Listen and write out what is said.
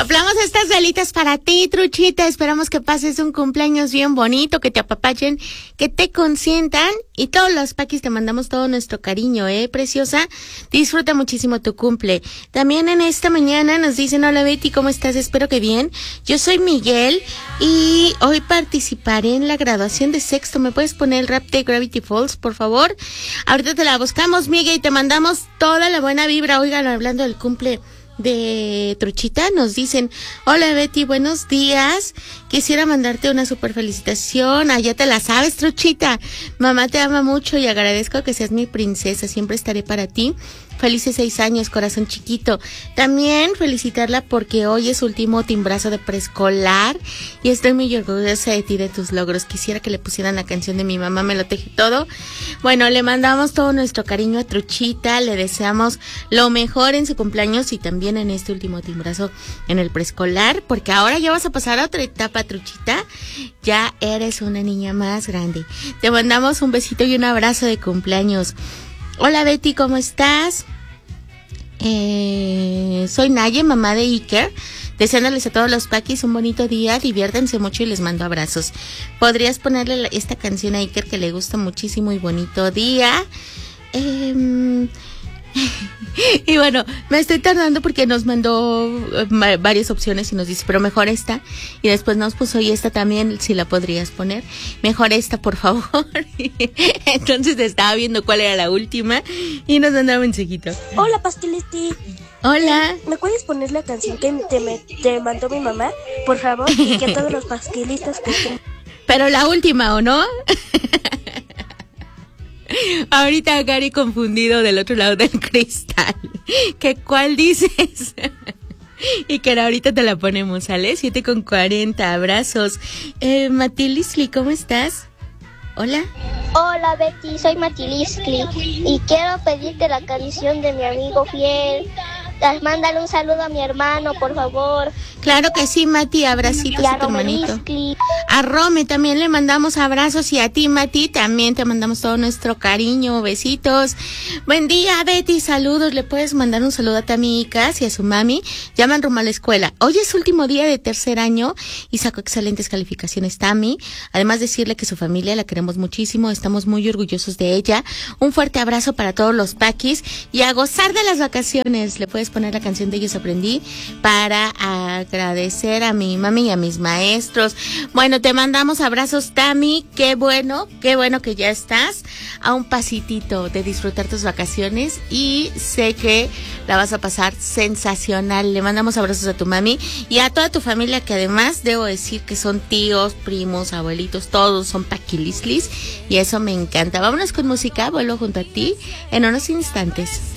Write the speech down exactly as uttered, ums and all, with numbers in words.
Soplamos estas velitas para ti, Truchita. Esperamos que pases un cumpleaños bien bonito, que te apapachen, que te consientan. Y todos los paquis te mandamos todo nuestro cariño, ¿eh, preciosa? Disfruta muchísimo tu cumple. También en esta mañana nos dicen, hola Betty, ¿cómo estás? Espero que bien. Yo soy Miguel y hoy participaré en la graduación de sexto. ¿Me puedes poner el rap de Gravity Falls, por favor? Ahorita te la buscamos, Miguel, y te mandamos toda la buena vibra. Oigan, hablando del cumple de Truchita, nos dicen, hola Betty, buenos días, quisiera mandarte una super felicitación. Ah, ya te la sabes, Truchita. Mamá te ama mucho y agradezco que seas mi princesa, siempre estaré para ti. Felices seis años, corazón chiquito. También felicitarla porque hoy es su último timbrazo de preescolar y estoy muy orgullosa de ti, de tus logros. Quisiera que le pusieran la canción de Mi Mamá Me Lo Teje Todo. Bueno, le mandamos todo nuestro cariño a Truchita, le deseamos lo mejor en su cumpleaños y también en este último timbrazo en el preescolar, porque ahora ya vas a pasar a otra etapa, Truchita. Ya eres una niña más grande. Te mandamos un besito y un abrazo de cumpleaños. Hola Betty, ¿cómo estás? Eh, soy Naye, mamá de Iker, deseándoles a todos los paquis un bonito día, diviértanse mucho y les mando abrazos. ¿Podrías ponerle la, esta canción a Iker que le gusta muchísimo y bonito día? Eh, y bueno, me estoy tardando porque nos mandó uh, varias opciones y nos dice, pero mejor esta. Y después nos puso, y esta también, si la podrías poner. Mejor esta, por favor. Entonces estaba viendo cuál era la última y nos mandaba un mensajito. Hola, Pastilisti. Hola. ¿Me puedes poner la canción que te, me, te mandó mi mamá? Por favor, y que todos los pasquilistas que estén... Pero la última, ¿o no? Ahorita Gary confundido del otro lado del cristal. ¿Qué cuál dices? Y que ahorita te la ponemos, ¿sale? siete con cuarenta, abrazos. Eh, Matilisli, ¿cómo estás? Hola. Hola Betty, soy Matilisli y quiero pedirte la canción de mi amigo fiel. Mándale un saludo a mi hermano, por favor. Claro que sí, Mati, abracitos a tu hermanito. A Rome también le mandamos abrazos y a ti, Mati, también te mandamos todo nuestro cariño, besitos. Buen día, Betty, saludos. Le puedes mandar un saludo a Tamicas y a su mami. Llaman rumbo a la escuela. Hoy es su último día de tercer año y sacó excelentes calificaciones, Tami. Además, decirle que su familia la queremos muchísimo, estamos muy orgullosos de ella. Un fuerte abrazo para todos los paquis y a gozar de las vacaciones. Le puedes poner la canción de Ellos Aprendí para agradecer a mi mami y a mis maestros. Bueno, te mandamos abrazos, Tami. Qué bueno, qué bueno que ya estás a un pasitito de disfrutar tus vacaciones y sé que la vas a pasar sensacional. Le mandamos abrazos a tu mami y a toda tu familia, que además debo decir que son tíos, primos, abuelitos, todos son paquilislis y eso me encanta. Vámonos con música, vuelvo junto a ti en unos instantes.